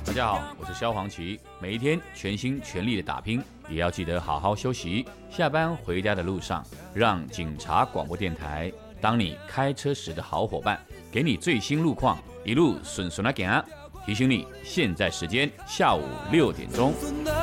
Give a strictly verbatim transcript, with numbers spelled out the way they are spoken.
大家好，我是萧煌奇。每一天全心全力的打拼，也要记得好好休息。下班回家的路上，让警察广播电台当你开车时的好伙伴，给你最新路况，一路顺顺的行。提醒你，现在时间下午六点钟。